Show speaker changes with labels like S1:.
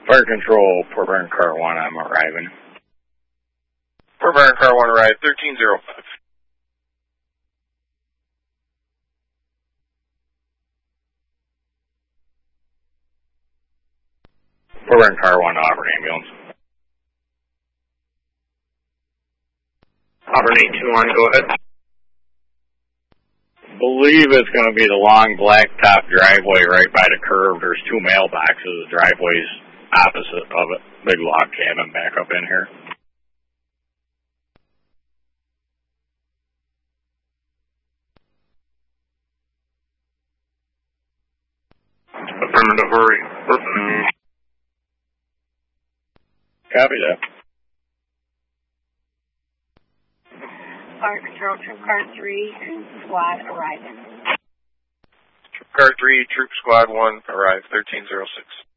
S1: Fire Control, Port Barron Car 1, I'm arriving.
S2: Port Barron Car 1 arrived, 1305.
S1: Port Barron Car 1, Auburn Ambulance.
S3: Auburn 821, go ahead.
S1: Believe it's going to be the long blacktop driveway right by the curb. There's two mailboxes. The driveway's opposite of it. Big log cabin back up in here.
S3: Affirmative, hurry.
S1: Copy that.
S4: Fire Control, Troop Car 3, Troop Squad arriving.
S2: Troop Car 3, Troop Squad 1 arrived, 1306.